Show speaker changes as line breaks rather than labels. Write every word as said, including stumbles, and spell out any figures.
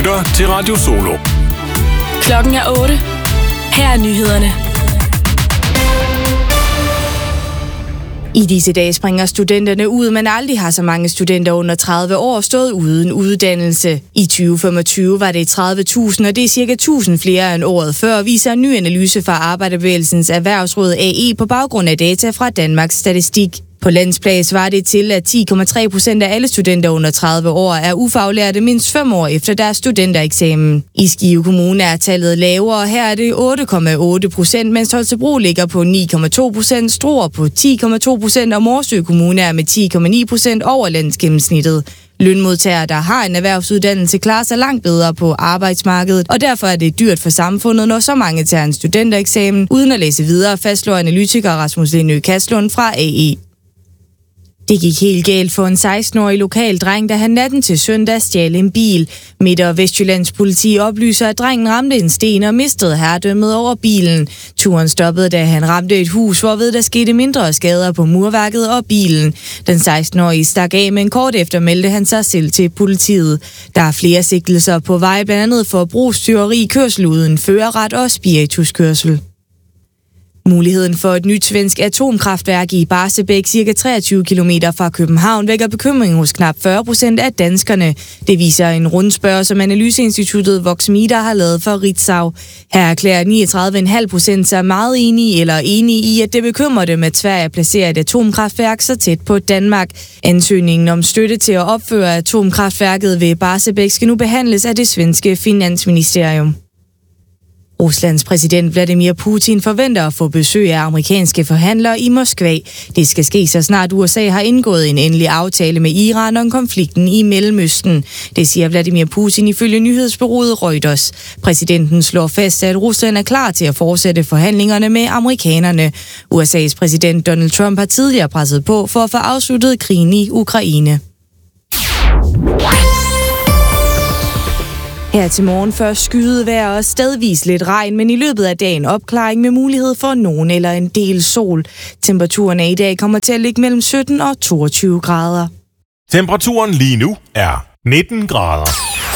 lytter til Radio Solo.
Klokken er otte. Her er nyhederne.
I disse dage springer studenterne ud, men aldrig har så mange studenter under tredive år stået uden uddannelse. I tyve femogtyve var det tredive tusind, og det er cirka tusind flere end året før, viser en ny analyse fra Arbejderbevægelsens Erhvervsråd A E på baggrund af data fra Danmarks Statistik. På landsplan var det til, at ti komma tre procent af alle studenter under tredive år er ufaglærte mindst fem år efter deres studentereksamen. I Skive Kommune er tallet lavere, her er det otte komma otte procent, mens Holstebro ligger på ni komma to procent, Struer på ti komma to procent og Morsø Kommune er med ti komma ni procent over landsgennemsnittet. Lønmodtagere, der har en erhvervsuddannelse, klarer sig langt bedre på arbejdsmarkedet, og derfor er det dyrt for samfundet, når så mange tager en studentereksamen uden at læse videre, fastslår analytiker Rasmus Lindø Kastlund fra A E. Det gik helt galt for en seksten-årig lokal dreng, da han natten til søndag stjal en bil. Midt- og Vestjyllands politi oplyser, at drengen ramte en sten og mistede herredømmet over bilen. Turen stoppede, da han ramte et hus, hvorved der skete mindre skader på murværket og bilen. Den seksten-årige stak af, men kort efter meldte han sig selv til politiet. Der er flere sigtelser på vej, blandt andet for brugstyveri, kørsel uden førerret og spirituskørsel. Muligheden for et nyt svensk atomkraftværk i Barsebäck, cirka treogtyve kilometer fra København, vækker bekymring hos knap fyrre procent af danskerne. Det viser en rundspørge, som analyseinstituttet Voxmeter har lavet for Ritzau. Her erklærer niogtredive komma fem procent sig meget enige eller enige i, at det bekymrer dem, at Sverige placerer et atomkraftværk så tæt på Danmark. Ansøgningen om støtte til at opføre atomkraftværket ved Barsebäck skal nu behandles af det svenske finansministerium. Ruslands præsident Vladimir Putin forventer at få besøg af amerikanske forhandlere i Moskva. Det skal ske, så snart U S A har indgået en endelig aftale med Iran om konflikten i Mellemøsten. Det siger Vladimir Putin ifølge nyhedsbureauet Reuters. Præsidenten slår fast, at Rusland er klar til at fortsætte forhandlingerne med amerikanerne. U S A's præsident Donald Trump har tidligere presset på for at få afsluttet krigen i Ukraine. Her til morgen først skyet vejr og stedvis lidt regn, men i løbet af dagen opklaring med mulighed for nogen eller en del sol. Temperaturen i dag kommer til at ligge mellem sytten og toogtyve grader.
Temperaturen lige nu er nitten grader.